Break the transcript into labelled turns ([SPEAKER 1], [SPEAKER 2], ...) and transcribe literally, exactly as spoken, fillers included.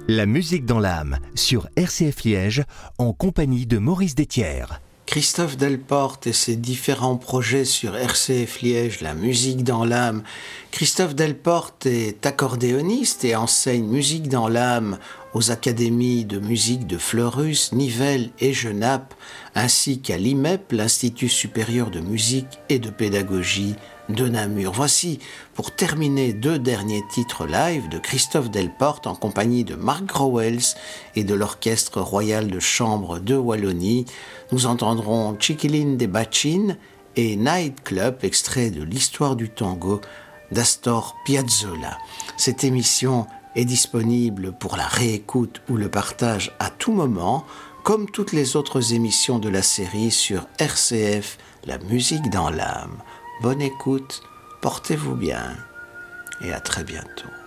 [SPEAKER 1] La musique dans l'âme, sur R C F Liège, en compagnie de Maurice Détière.
[SPEAKER 2] Christophe Delporte et ses différents projets sur R C F Liège, la musique dans l'âme. Christophe Delporte est accordéoniste et enseigne musique dans l'âme aux académies de musique de Fleurus, Nivelles et Genappe, ainsi qu'à l'I M E P, l'Institut supérieur de musique et de pédagogie de Namur. Voici, pour terminer, deux derniers titres live de Christophe Delporte en compagnie de Marc Grauwels et de l'Orchestre royal de chambre de Wallonie. Nous entendrons Chiquilin des Bachin et Night Club, extrait de l'histoire du tango d'Astor Piazzolla. Cette émission est disponible pour la réécoute ou le partage à tout moment, comme toutes les autres émissions de la série sur R C F, la musique dans l'âme. Bonne écoute, portez-vous bien et à très bientôt.